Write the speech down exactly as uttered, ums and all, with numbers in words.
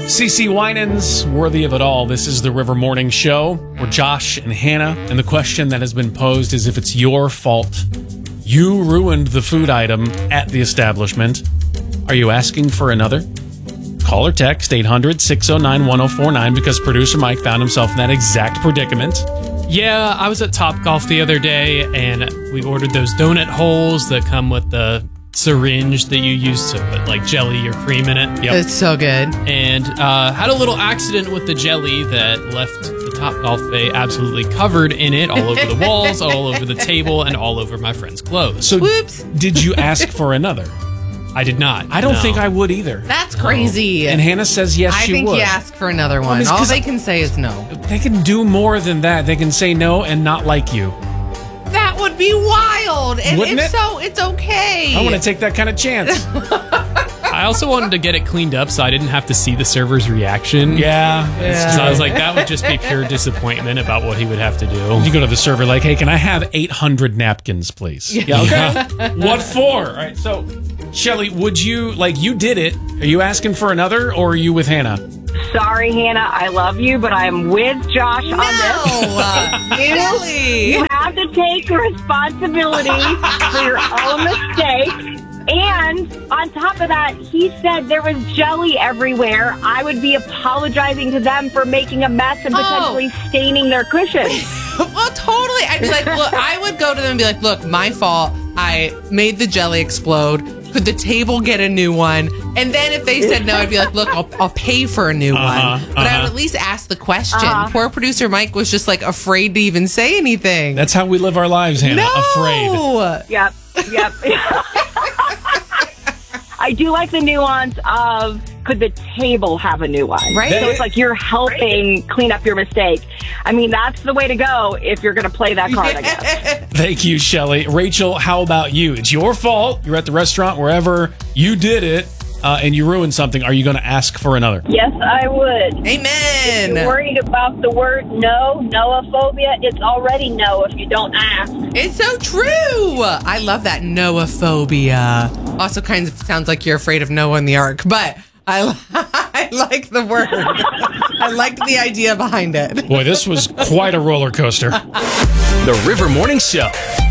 CeCe Winans, Worthy of It All. This is the River Morning Show. We're Josh and Hannah, and the question that has been posed is if it's your fault. You ruined the food item at the establishment. Are you asking for another? Call or text eight hundred, six oh nine, one oh four nine because producer Mike found himself in that exact predicament. Yeah, I was at Topgolf the other day, and we ordered those donut holes that come with the syringe that you use to put like jelly or cream in it. Yep. It's so good. And uh, had a little accident with the jelly that left the Topgolf bay absolutely covered in it, all over the walls, all over the table, and all over my friend's clothes. So, Whoops. Did you ask for another? I did not. I don't no. think I would either. That's crazy. And Hannah says yes, I she think would. you ask for another one. Well, All 'cause they can say is no. They can do more than that. They can say no and not like you. That would be wild. And Wouldn't if it? so, it's okay. I want to take that kind of chance. I also wanted to get it cleaned up so I didn't have to see the server's reaction. Yeah. Yeah. So I was like, that would just be pure disappointment about what he would have to do. You go to the server like, hey, can I have eight hundred napkins, please? Yeah, okay. What for? All right, so, Shelly, would you, like, you did it. Are you asking for another, or are you with Hannah? Sorry, Hannah, I love you, but I'm with Josh on No. this. You, Really? you have to take responsibility for your own mistakes. And on top of that, he said there was jelly everywhere. I would be apologizing to them for making a mess and Oh. potentially staining their cushions. Well, totally. I'd be like, look, I would go to them and be like, look, my fault. I made the jelly explode. Could the table get a new one? And then if they said no, I'd be like, look, I'll, I'll pay for a new Uh-huh, one. But I uh-huh. would at least ask the question. Uh-huh. Poor producer Mike was just like afraid to even say anything. That's how we live our lives, Hannah. no. Afraid. Yep, yep. I do like the nuance of could the table have a new one? Right. So it's like you're helping clean up your mistake. I mean, that's the way to go if you're going to play that card, I guess. Thank you, Shelly. Rachel, how about you? It's your fault. You're at the restaurant, wherever. You did it, uh, and you ruined something. Are you going to ask for another? Yes, I would. If Amen. you're worried about the word no, noophobia, it's already no if you don't ask. It's so true. I love that Noaphobia. Also kind of sounds like you're afraid of Noah and the Ark, but I, I like the word. I liked the idea behind it. Boy, this was quite a roller coaster. The River Morning Show.